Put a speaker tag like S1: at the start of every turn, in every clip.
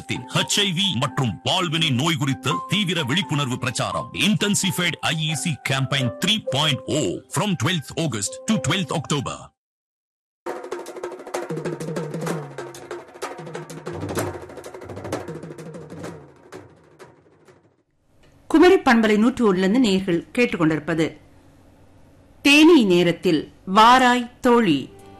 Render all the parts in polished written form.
S1: நிறுவனத்தின் HIV மற்றும் வாழ்வினை நோய் குறித்த தீவிர விழிப்புணர்வு பிரச்சாரம் intensified IEC campaign 3.0 from 12th August to 12th October.
S2: Kumari பண்பலை 101 நேயர்கள் கேட்டுக்கொண்டிருப்பது தேனி நேரத்தில் வாராய் தோழி.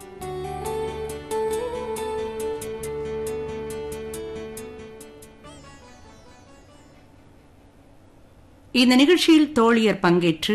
S2: இந்த நிகழ்ச்சியில் தோழியர் பங்கேற்று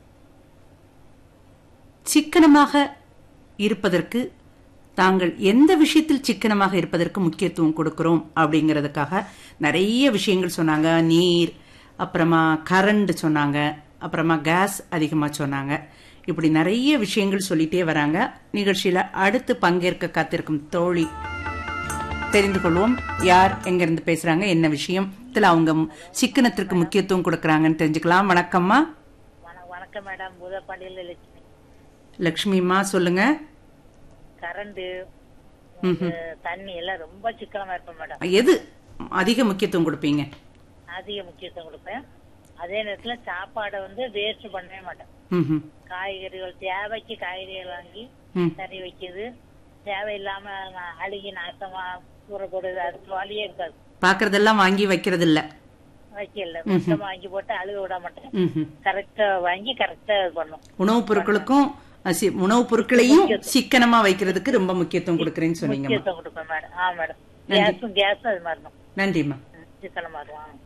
S2: சிக்கனமாக இருப்பதற்கு, தாங்கள் எந்த விஷயத்தில் சிக்கனமாக இருப்பதற்கு முக்கியத்துவம் கொடுக்கிறோம் அப்படிங்கிறதுக்காக நிறைய விஷயங்கள் சொன்னாங்க. நீர், அப்புறமா கரண்ட் சொன்னாங்க, அப்புறமா கேஸ் அதிகமாக சொன்னாங்க. இப்படி நிறைய விஷயங்கள் சொல்லிட்டே வராங்க. நிகழ்ச்சியில அடுத்து பங்கேற்க காத்திருக்கும் தோழி தெரிந்து கொள்வோம். யார் எங்கிருந்து பேசுறாங்க, என்ன விஷயத்துல அவங்க சிக்கனத்திற்கு முக்கியத்துவம் கொடுக்கறாங்கன்னு தெரிஞ்சுக்கலாம். வணக்கம்மா.
S3: வணக்கம் மேடம். பூதப்பாண்டியில
S2: லட்சுமிமா, சொல்லுங்க.
S3: கரண்ட், தண்ணி எல்லாம் ரொம்ப சிக்கனமா இருப்பேன் மேடம்.
S2: எது அதிக முக்கியத்துவம் கொடுப்பீங்க?
S3: அதிக முக்கியத்துவம் கொடுப்பேன். அதே நேரத்துல சாப்பாடை வேஸ்ட் பண்ணவே மாட்டேன். காய்கறிகள் தேவைக்கு காய்கறிகள் வாங்கி தண்ணி வைக்கிறது, தேவையில்லாம அழுகி நாசமா கூற போடுறது, அதுக்கு வழியே இருக்காது.
S2: பாக்குறதெல்லாம் வாங்கி வைக்கிறது இல்ல,
S3: வைக்கல. மொத்தமா வாங்கி போட்டு அழுக விட மாட்டேன். கரெக்டா வாங்கி கரெக்டா பண்ணும்.
S2: உணவுப் பொருட்களுக்கும் உணவுப் பொருட்களையும் சிக்கனமா வைக்கிறதுக்கு ரொம்ப முக்கியத்துவம் கொடுக்கறேன்னு சொன்னீங்க.
S3: முக்கியத்துவம் கொடுப்பேன் மேடம். மேடம் கேஸும் அது மாதிரி தான்.
S2: நன்றிம்மா.
S3: சிக்கனமா இருக்கும்.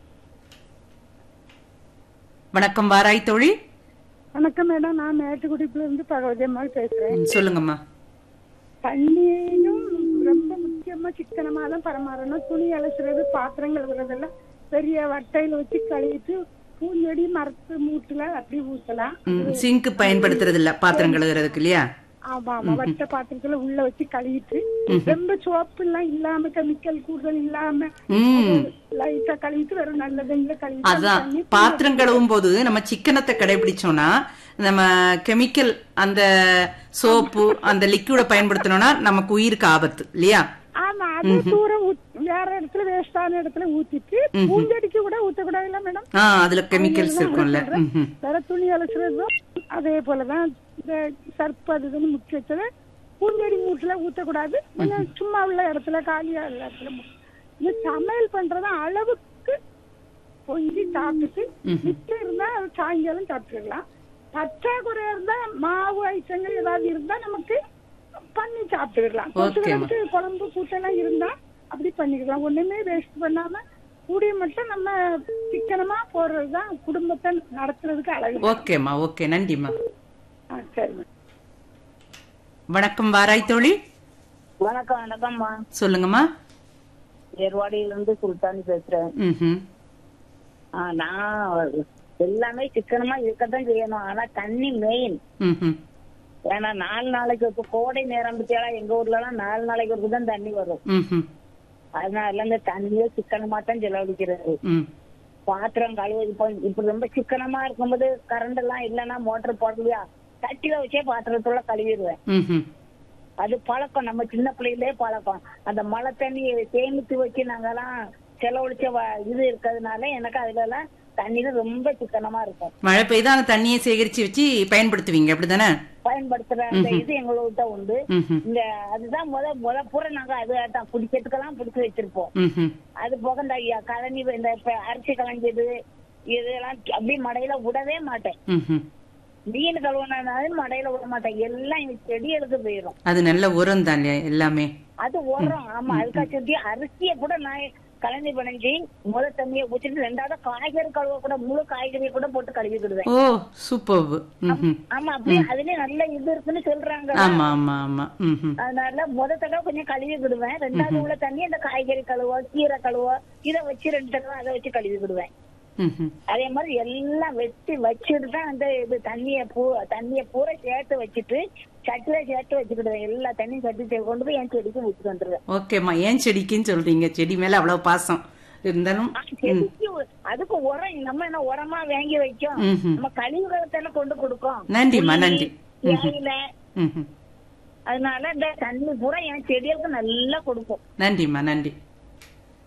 S2: வணக்கம் வாராய் தோழி.
S4: வணக்கம் மேடம். நான் மேட்டுக்குடிப்புல இருந்து பகவதி அம்மா பேசுறேன்.
S2: சொல்லுங்கம்மா.
S4: தண்ணியும் ரொம்ப முக்கியமா சிக்கனமா தான் பரமாறணும். துணி அலசுறது, பாத்திரங்கள் விடுறதெல்லாம் பெரிய வட்டையில வச்சு கழுவிட்டு பூஞ்செடி மரத்து மூட்டுல அப்படி ஊத்தலாம்.
S2: சிங்க் பயன்படுத்துறது இல்ல பாத்திரம் கழுவுறதுக்கு இல்லையா?
S4: ஆமா ஆமா. வட்ட பாத்திரத்துல உள்ள வச்சு கழுவிட்டு ரொம்ப சோப்பு எல்லாம் இல்லாம, கெமிக்கல் கூடுதல் இல்லாம லைட்டா கழுவிட்டு வேற நல்ல தண்ணியில கழுவிட்டு.
S2: அதான் பாத்திரம் கழுவும் போது நம்ம சிக்கனத்தை கடைபிடிச்சோம்னா, நம்ம கெமிக்கல் அந்த சோப்பு அந்த லிக்விட பயன்படுத்தணும்னா நமக்கு உயிருக்கு ஆபத்து இல்லையா?
S4: ஆமா. அது தூரம் வேற இடத்துல வேஸ்டான இடத்துல ஊத்திட்டு பூஞ்செடிக்கு கூட ஊத்தக்கூடாது இல்ல மேடம்?
S2: அதுல கெமிக்கல்ஸ் இருக்கும்ல.
S4: வேற துணி அலசுறதும் அதே போலதான். இந்த சர்ப்பு அதுன்னு முக்கியத்துல பூஞ்செடி மூட்டுல ஊத்தக்கூடாது. சும்மா உள்ள இடத்துல, காலியா உள்ள இடத்துல. இந்த சமையல் பண்றத அளவுக்கு பொங்கி சாப்பிட்டுட்டு மிச்சம் இருந்தா அது சாயங்காலம் சாப்பிட்டுக்கலாம். பற்றாக்குறையா இருந்தா மாவு ஐட்டங்கள் ஏதாவது இருந்தா நமக்கு பண்ணி சாப்பிட்டுக்கலாம். குழம்பு கூட்டெல்லாம் இருந்தா அப்படி பண்ணிக்கலாம். ஒண்ணுமே வேஸ்ட் பண்ணாம கூடிய மட்டும் நம்ம சிக்கனமா போறதுதான் குடும்பத்தை நடத்துறதுக்கு அழகு.
S2: ஓகேம்மா, ஓகே, நன்றிம்மா.
S4: சரி.
S2: வணக்கம் வாராய் தோழி.
S3: வணக்கம். வணக்கம்மா.
S2: சொல்லுங்கம்மா.
S3: ஏர்வாடியில இருந்து சுல்தானி பேசுறேன். நான் எல்லாமே சிக்கனமா இருக்கத்தான் செய்யணும். ஆனா தண்ணி மெயின். ஏன்னா 4 நாளைக்கு இப்ப கோடை நேரம் பத்தியால எங்க ஊர்ல எல்லாம் 4 நாளைக்கு ஒரு தான் தண்ணி வரும். அதனால இந்த தண்ணியே சிக்கனமா தான் செலவழிக்கிறது. பாத்திரம் கழுவுது இப்ப ரொம்ப சிக்கனமா இருக்கும்போது கரண்ட் எல்லாம் இல்லைன்னா மோட்டர் போடலையா, தட்டில வச்சே பாத்திரத்துல கழுவிடுவேன். அது பழக்கம், நம்ம சின்ன பிள்ளையிலே பழக்கம். அந்த மழை தண்ணியை சேமித்து வச்சு நாங்கெல்லாம் செலவழிச்ச இது இருக்கிறதுனால எனக்கு அதுல எல்லாம் தண்ணியில ரொம்ப சிக்கனமா இருக்கும்.
S2: மழை பெய்தா அந்த தண்ணியை சேகரிச்சு வச்சு பயன்படுத்துவீங்க அப்படித்தானே?
S3: பயன்படுத்துற அந்த இது எங்களோட உண்டு. இந்த அதுதான் முத பூரா நாங்க அதுதான் குடிக்கிறதுக்கெல்லாம் பிடிச்சி வச்சிருப்போம். அது போக இந்த கழனி, இந்த அரிசி கலஞ்சது இதெல்லாம் அப்படியே மடையில விடவே மாட்டேன். மீன் கழுவுனாலும் மடையில விட மாட்டேன். எல்லாம் எங்க செடிகளுக்கு போயிடும். அது நல்ல உரம் தான் எல்லாமே. அது உரம். ஆமா. அதுக்காக அரிசியை கூட நான் கலந்து பணிஞ்சு முதல் தண்ணியை ஊற்றிட்டு 2வது காய்கறி கழுவ கூட முழு காய்கறியை கூட போட்டு கழுவிக்கிடுவேன்.
S2: ஓ சூப்பர்.
S3: ஆமா. அப்படியே அதுலயே நல்ல இது இருக்குன்னு சொல்றாங்க. அதனால முதல் தடவை கொஞ்சம் கழுவிக்கிடுவேன். 2வது உள்ள தண்ணி அந்த காய்கறி கழுவ, கீரை கழுவ இதை வச்சு 2 தடவை அதை வச்சு கழுவிக்கிடுவேன். அதே மாதிரி எல்லாம் வெட்டி வச்சுட்டு தான் அந்த இது தண்ணிய பூரா சேர்த்து வச்சுட்டு சட்டில சேர்த்து வச்சுக்கிடுவேன். எல்லா தண்ணியும் சட்டி கொண்டு போய் என் செடிக்கு ஊற்றிட்டு வந்துருவேன்.
S2: ஓகேம்மா. ஏன் செடிக்குன்னு சொல்றீங்க? செடி மேல அவ்வளவு பாசம் இருந்தாலும்
S3: அதுக்கு உரம் நம்ம என்ன உரமா வாங்கி வைக்கும், நம்ம கழிவுகளை கொண்டு கொடுக்கும்.
S2: நன்றிம்மா, நன்றி.
S3: அதனால இந்த தண்ணி பூரா என் செடிகளுக்கு நல்லா கொடுக்கும்.
S2: நன்றிம்மா, நன்றி.